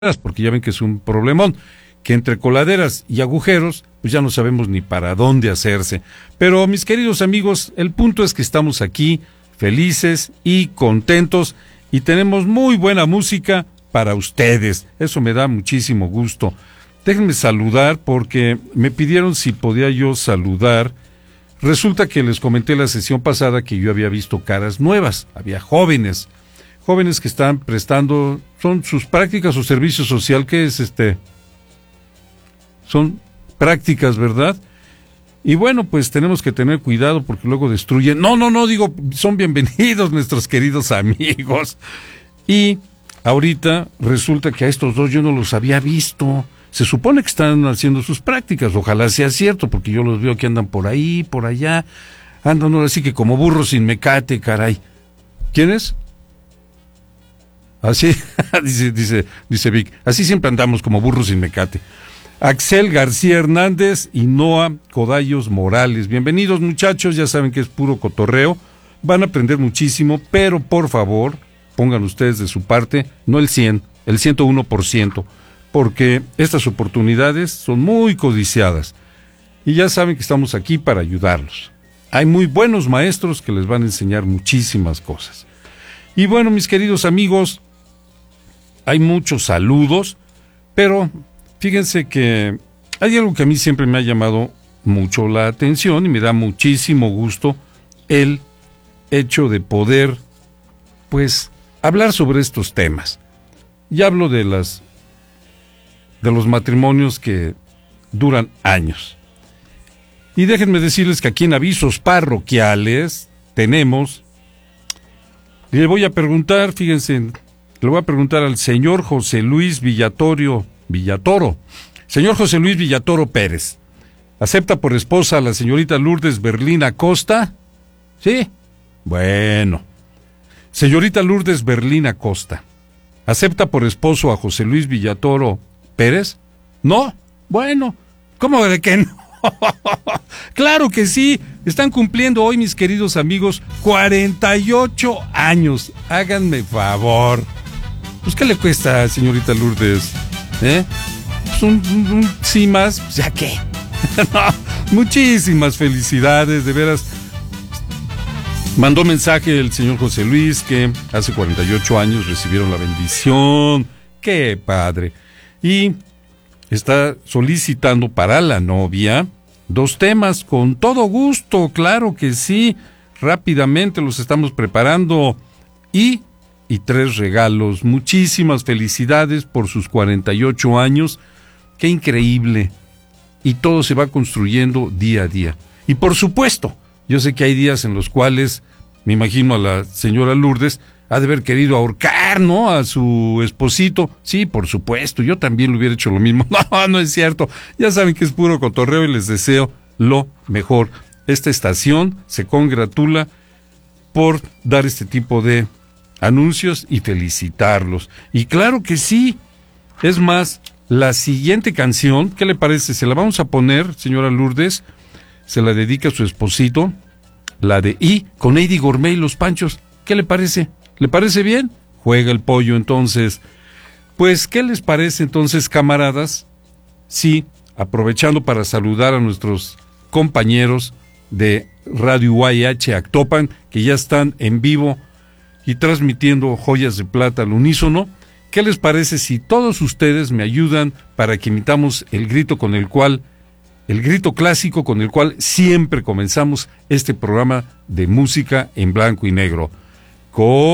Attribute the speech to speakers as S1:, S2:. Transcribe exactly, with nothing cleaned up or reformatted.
S1: porque ya ven que es un problemón, que entre coladeras y agujeros, pues ya no sabemos ni para dónde hacerse. Pero mis queridos amigos, el punto es que estamos aquí felices y contentos y tenemos muy buena música para ustedes. Eso me da muchísimo gusto. Déjenme saludar porque me pidieron si podía yo saludar. Resulta que les comenté la sesión pasada que yo había visto caras nuevas, había jóvenes, jóvenes que están prestando, son sus prácticas o servicio social, ¿qué es este? Son prácticas, ¿verdad? Y bueno, pues tenemos que tener cuidado porque luego destruyen. No, no, no, digo, son bienvenidos nuestros queridos amigos. Y ahorita resulta que a estos dos yo no los había visto. Se supone que están haciendo sus prácticas, ojalá sea cierto, porque yo los veo que andan por ahí, por allá, andan ahora sí que como burros sin mecate, caray. ¿Quién es? Así, dice, dice, dice Vic, así siempre andamos como burros sin mecate. Axel García Hernández y Noa Codallos Morales. Bienvenidos muchachos, ya saben que es puro cotorreo, van a aprender muchísimo, pero por favor, pongan ustedes de su parte, no el cien, el ciento uno por ciento. Porque estas oportunidades son muy codiciadas y ya saben que estamos aquí para ayudarlos. Hay muy buenos maestros que les van a enseñar muchísimas cosas. Y bueno, mis queridos amigos, hay muchos saludos, pero fíjense que hay algo que a mí siempre me ha llamado mucho la atención y me da muchísimo gusto el hecho de poder, pues, hablar sobre estos temas. Y hablo de las de los matrimonios que duran años. Y déjenme decirles que aquí en Avisos Parroquiales tenemos, y le voy a preguntar, fíjense, le voy a preguntar al señor José Luis Villatorio, Villatoro, señor José Luis Villatoro Pérez, ¿acepta por esposa a la señorita Lourdes Berlín Acosta? ¿Sí? Bueno. Señorita Lourdes Berlín Acosta, ¿acepta por esposo a José Luis Villatoro Pérez? ¿No? Bueno, ¿cómo de que no? Claro que sí, están cumpliendo hoy mis queridos amigos cuarenta y ocho años, háganme favor. Pues ¿qué le cuesta, señorita Lourdes? ¿Eh? Pues un, un, un sí más, pues ya qué. No, muchísimas felicidades, de veras. Mandó mensaje el señor José Luis que hace cuarenta y ocho años recibieron la bendición. ¡Qué padre! Y está solicitando para la novia dos temas, con todo gusto, claro que sí, rápidamente los estamos preparando, y, y tres regalos. Muchísimas felicidades por sus cuarenta y ocho años, qué increíble, y todo se va construyendo día a día. Y por supuesto, yo sé que hay días en los cuales, me imagino a la señora Lourdes, ha de haber querido ahorcar, ¿no?, a su esposito. Sí, por supuesto, yo también le hubiera hecho lo mismo. No, no es cierto. Ya saben que es puro cotorreo y les deseo lo mejor. Esta estación se congratula por dar este tipo de anuncios y felicitarlos. Y claro que sí. Es más, la siguiente canción, ¿qué le parece? Se la vamos a poner, señora Lourdes. Se la dedica a su esposito. La de I, con Eddie Gourmet y los Panchos. ¿Qué le parece? ¿Le parece bien? Juega el pollo, entonces. Pues, ¿qué les parece entonces, camaradas? Sí, aprovechando para saludar a nuestros compañeros de Radio U A H Actopan, que ya están en vivo y transmitiendo Joyas de Plata al unísono. ¿Qué les parece si todos ustedes me ayudan para que imitamos el grito con el cual, el grito clásico con el cual siempre comenzamos este programa de música en blanco y negro? Con